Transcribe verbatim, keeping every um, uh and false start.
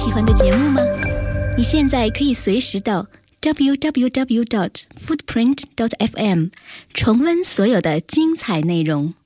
喜欢的节目吗？你现在可以随时到 double-u double-u double-u dot footprint dot f m 重温所有的精彩内容。